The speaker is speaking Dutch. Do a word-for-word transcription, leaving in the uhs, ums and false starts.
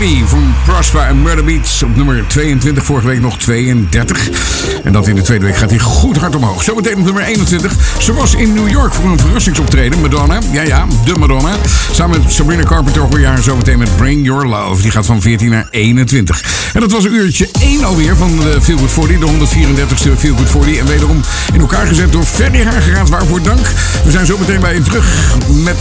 Baby van Prosper en Murder Beats op nummer tweeëntwintig. Vorige week nog tweeëndertig. En dat in de tweede week gaat hij goed hard omhoog. Zometeen op nummer eenentwintig. Ze was in New York voor een verrassingsoptreden. Madonna. Ja, ja, de Madonna. Samen met Sabrina Carpenter hoor je haar zometeen met Bring Your Love. Die gaat van veertien naar eenentwintig. En dat was uurtje één alweer van de Feel Good veertig. De honderdvierendertigste Feel Good veertig. En wederom in elkaar gezet door Ferdy Haageraad. Waarvoor dank. We zijn zo meteen bij je terug met